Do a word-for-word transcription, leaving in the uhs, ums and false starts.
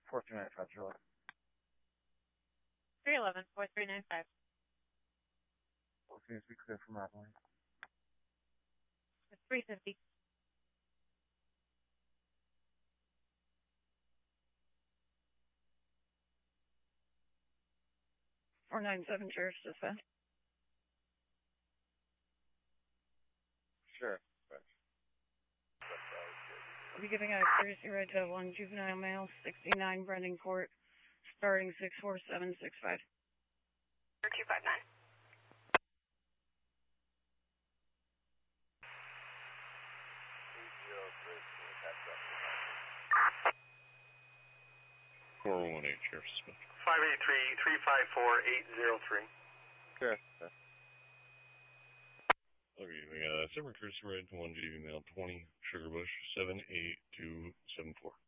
four three nine five, July. three eleven, four three nine five. What seems to be clear from Abilene? three fifty. four nine seven, Sheriff's Dispatch. Sure. I'll be giving out a courtesy ride to one juvenile male, sixty-nine Brendan Court, starting six four seven six five. two five nine. four one eight, Sheriff's Dispatch. five eight three, three five four, eight zero three. Sure. Okay, we got a seven courtesy ride to one G V male twenty, Sugar Bush, seven eight two seven four.